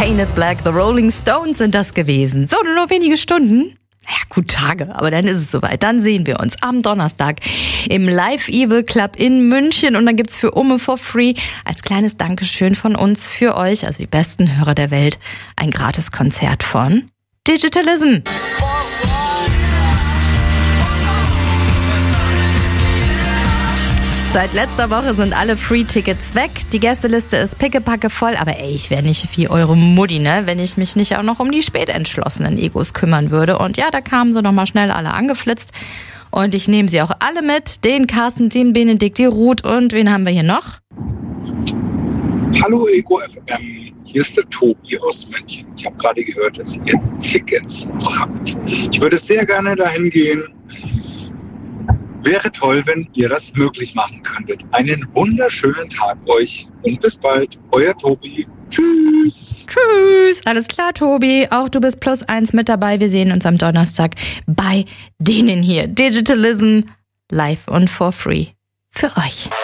Paint It Black, The Rolling Stones sind das gewesen. So, nur noch wenige Stunden. Ja, gut, Tage, aber dann ist es soweit. Dann sehen wir uns am Donnerstag im Live Evil Club in München und dann gibt's für Umme for Free als kleines Dankeschön von uns für euch, also die besten Hörer der Welt, ein Gratiskonzert von Digitalism. Seit letzter Woche sind alle Free-Tickets weg. Die Gästeliste ist pickepacke voll, aber ich wäre nicht wie eure Mutti, ne, wenn ich mich nicht auch noch um die spätentschlossenen Egos kümmern würde. Und ja, da kamen sie nochmal schnell alle angeflitzt. Und ich nehme sie auch alle mit. Den Carsten, den Benedikt, die Ruth und wen haben wir hier noch? Hallo Ego FM, hier ist der Tobi aus München. Ich habe gerade gehört, dass ihr Tickets noch habt. Ich würde sehr gerne dahin gehen. Wäre toll, wenn ihr das möglich machen könntet. Einen wunderschönen Tag euch und bis bald. Euer Tobi. Tschüss. Tschüss. Alles klar, Tobi. Auch du bist +1 mit dabei. Wir sehen uns am Donnerstag bei denen hier. Digitalism live und for free. Für euch.